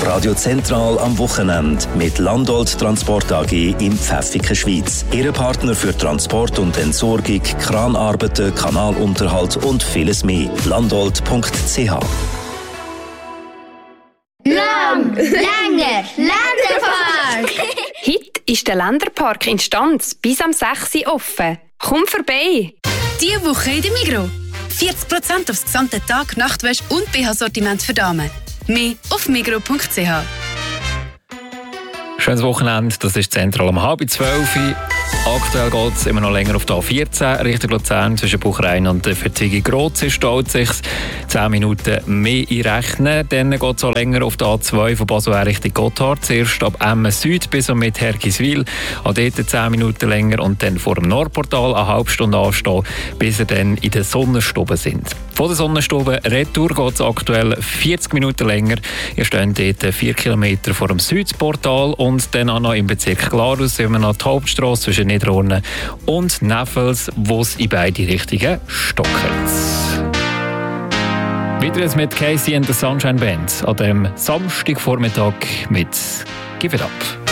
Radio Zentral am Wochenende mit Landolt Transport AG in Pfäffiken, Schweiz. Ihr Partner für Transport und Entsorgung, Kranarbeiten, Kanalunterhalt und vieles mehr. Landolt.ch. Lang, länger, Länderpark! Heute ist der Länderpark in Stanz bis am 6 Uhr offen. Komm vorbei! Diese Woche in der Migros. 40% aufs gesamte Tag-, Nachtwäsche und BH-Sortiment für Damen. Mehr auf migros.ch. Schönes Wochenende, das ist zentral um 11:30. Aktuell geht es immer noch länger auf die A14 Richtung Luzern zwischen Buchrein und Vertwigi-Grotz. Es staut sich 10 Minuten mehr einrechnen. Dann geht es auch länger auf die A2 von Basel Richtung Gotthard. Zuerst ab Emmen Süd bis und mit Hergiswil. Auch dort 10 Minuten länger und dann vor dem Nordportal eine halbe Stunde anstehen, bis ihr dann in der Sonnenstube sind. Von der Sonnenstube retour geht es aktuell 40 Minuten länger. Ihr steht dort 4 Kilometer vor dem Südportal und dann auch noch im Bezirk Glarus immer noch die Hauptstrasse zwischen Niederorne und Neffels, wo es in beide Richtungen stockert. Wieder jetzt mit Casey and the Sunshine Band an dem Samstagvormittag mit Give It Up.